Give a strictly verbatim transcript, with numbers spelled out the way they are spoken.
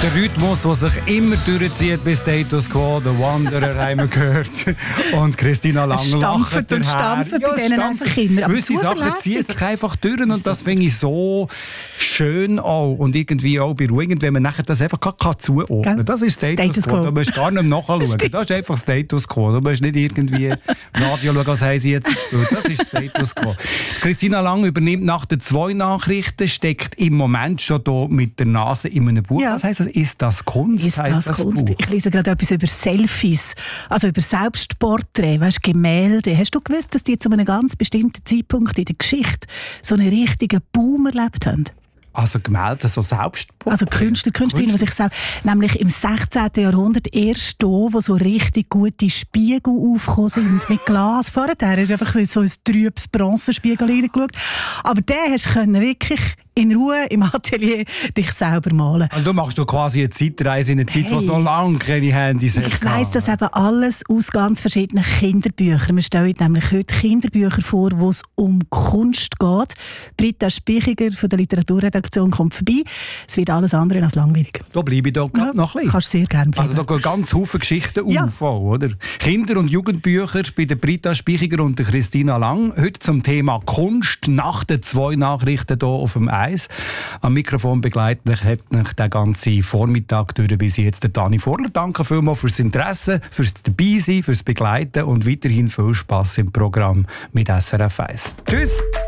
Der Rhythmus, der sich immer durchzieht bis Status Quo, The Wanderer haben wir gehört. Und Christina Lang lacht und stampft bei denen einfach immer. Aber gewisse Sachen ziehen sich einfach durch und das finde ich so schön auch und irgendwie auch beruhigend, wenn man nachher das einfach kann zuordnen kann. Das ist Status, Status Quo. Du musst gar nicht nachschauen. Das ist einfach Status Quo. Du musst nicht irgendwie im Radio schauen, was haben sie jetzt gespielt. Das ist Status Quo. Christina Lang übernimmt nach den zwei Nachrichten, steckt im Moment schon hier mit der Nase in einem Buch. Ja. Was heisst das? Ist das Kunst? Ist das, das Kunst? Buch? Ich lese gerade etwas über Selfies, also über Selbstporträts, weißt, Gemälde. Hast du gewusst, dass die zu einem ganz bestimmten Zeitpunkt in der Geschichte so einen richtigen Boom erlebt haben? Also Gemälde, so Selbstporträts? Also Künstler, Künstlerinnen, was ich sage, nämlich im sechzehnten Jahrhundert erst da, wo so richtig gute Spiegel aufgekommen sind mit Glas. Vorher hast du einfach so ein trübes Bronzespiegel reingeschaut. Aber den hast du wirklich in Ruhe im Atelier dich selber malen. Also du machst doch quasi eine Zeitreise in eine Zeit, hey, wo es noch lange keine Handys hat. Ich weiss das eben alles aus ganz verschiedenen Kinderbüchern. Wir stellen nämlich heute Kinderbücher vor, wo es um Kunst geht. Britta Spichiger von der Literaturredaktion kommt vorbei. Es wird alles andere als langweilig. Da bleibe ich doch ja, noch ein bisschen. Kannst sehr gerne bleiben. Also da gehen ganz viele Geschichten ja. auf, oder? Kinder- und Jugendbücher bei der Britta Spichiger und der Christina Lang. Heute zum Thema Kunst nach den zwei Nachrichten hier auf dem Eis. Am Mikrofon begleitet hat mich den ganzen Vormittag durch bis jetzt der Dani Vorler. Danke vielmals fürs Interesse, fürs Dabeisein, fürs Begleiten und weiterhin viel Spass im Programm mit S R F eins. Tschüss!